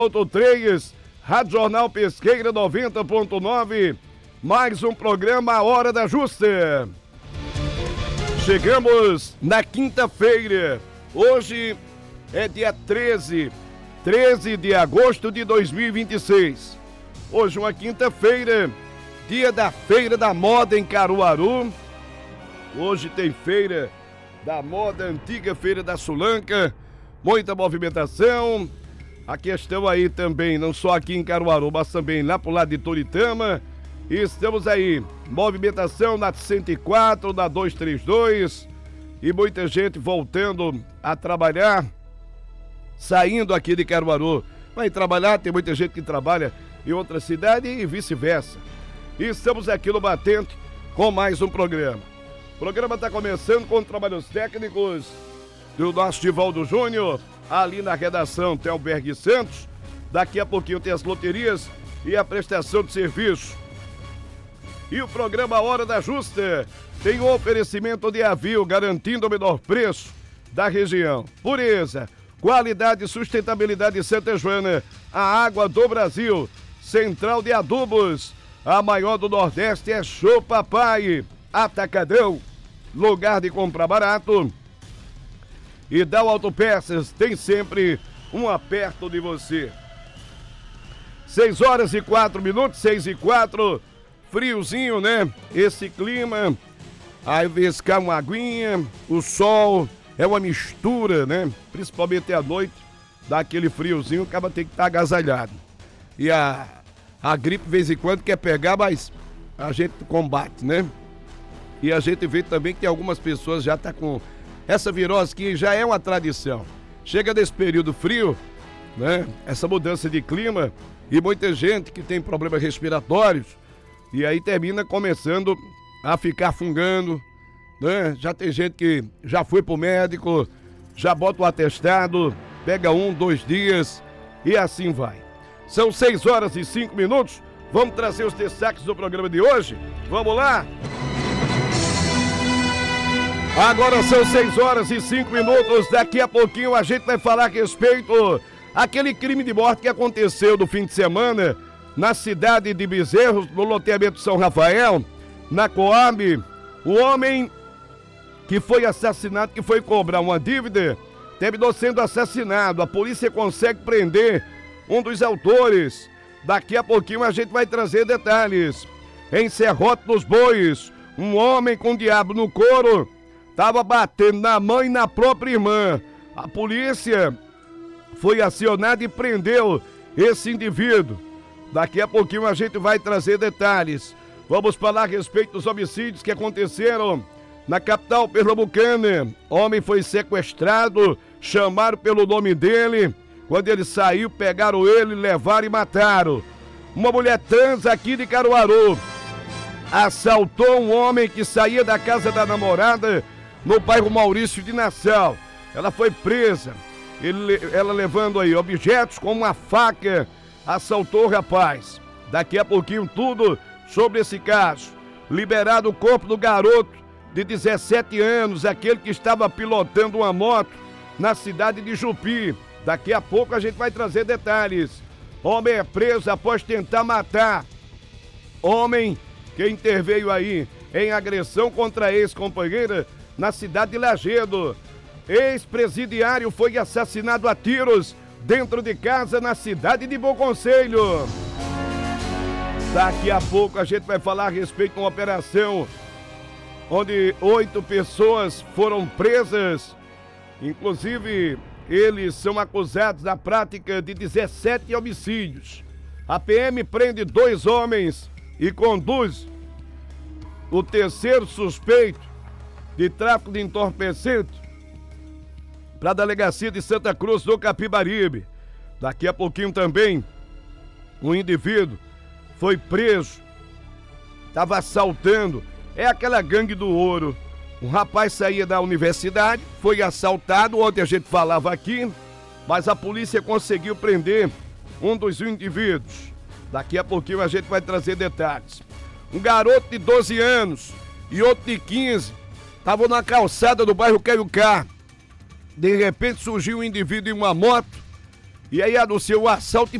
3, Rádio Jornal Pesqueira 90.9, mais um programa A Hora da Justa. Chegamos na quinta-feira, hoje é dia 13 de agosto de 2026. Hoje uma quinta-feira, dia da Feira da Moda em Caruaru. Hoje tem Feira da Moda, antiga Feira da Sulanca, muita movimentação. A questão aí também, não só aqui em Caruaru, mas também lá pro lado de Toritama. E estamos aí, movimentação na 104, na 232, e muita gente voltando a trabalhar, saindo aqui de Caruaru. Vai trabalhar, tem muita gente que trabalha em outra cidade e vice-versa. E estamos aqui no Batente com mais um programa. O programa está começando com trabalhos técnicos do nosso Divaldo Júnior, ali na redação tem Albergue Santos. Daqui a pouquinho tem as loterias e a prestação de serviço. E o programa Hora da Justa tem um oferecimento de Avil, garantindo o menor preço da região. Pureza, qualidade e sustentabilidade de Santa Joana, a água do Brasil. Central de Adubos, a maior do Nordeste é Show Papai. Atacadão, lugar de comprar barato. E Dal Autopeças tem sempre um perto de você. 6h04, 6h04, friozinho, né? Esse clima, aí vezes cai uma aguinha, o sol, é uma mistura, né? Principalmente à noite, dá aquele friozinho, acaba tem que estar agasalhado. E a gripe, de vez em quando, quer pegar, mas a gente combate, né? E a gente vê também que algumas pessoas já estão com essa virose que já é uma tradição. Chega desse período frio, né? Essa mudança de clima e muita gente que tem problemas respiratórios e aí termina começando a ficar fungando, né? Já tem gente que já foi pro médico, já bota o atestado, pega 1, 2 dias e assim vai. São 6h05. Vamos trazer os destaques do programa de hoje? Vamos lá? Agora são 6h05. Daqui a pouquinho a gente vai falar a respeito aquele crime de morte que aconteceu no fim de semana na cidade de Bezerros, no loteamento São Rafael, na Coab. O homem que foi assassinado, que foi cobrar uma dívida, terminou sendo assassinado. A polícia consegue prender um dos autores. Daqui a pouquinho a gente vai trazer detalhes. Em Serrote dos Bois, um homem com diabo no couro estava batendo na mãe e na própria irmã. A polícia foi acionada e prendeu esse indivíduo. Daqui a pouquinho a gente vai trazer detalhes. Vamos falar a respeito dos homicídios que aconteceram na capital pernambucana. Homem foi sequestrado, chamaram pelo nome dele. Quando ele saiu, pegaram ele, levaram e mataram. Uma mulher trans aqui de Caruaru assaltou um homem que saía da casa da namorada no bairro Maurício de Nassau. Ela foi presa. Ela levando aí objetos como uma faca, assaltou o rapaz. Daqui a pouquinho tudo sobre esse caso. Liberado o corpo do garoto de 17 anos, aquele que estava pilotando uma moto na cidade de Jupi. Daqui a pouco a gente vai trazer detalhes. Homem é preso após tentar matar. Homem que interveio aí em agressão contra a ex-companheira na cidade de Lagedo. Ex-presidiário foi assassinado a tiros dentro de casa na cidade de Bom Conselho. Daqui a pouco a gente vai falar a respeito de uma operação onde 8 pessoas foram presas. Inclusive, eles são acusados da prática de 17 homicídios. A PM prende 2 homens e conduz o terceiro suspeito de tráfico de entorpecente para a delegacia de Santa Cruz do Capibaribe. Daqui a pouquinho também, um indivíduo foi preso, estava assaltando, é aquela gangue do ouro. Um rapaz saía da universidade, foi assaltado, ontem a gente falava aqui, mas a polícia conseguiu prender um dos indivíduos. Daqui a pouquinho a gente vai trazer detalhes. Um garoto de 12 anos e outro de 15 estavam na calçada do bairro Caiucá. De repente surgiu um indivíduo em uma moto e aí anuncia o assalto e